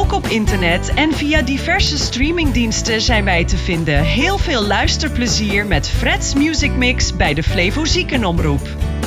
ook op internet en via diverse streamingdiensten zijn wij te vinden. Heel veel luisterplezier met Fred's Music Mix bij de Flevo Ziekenomroep.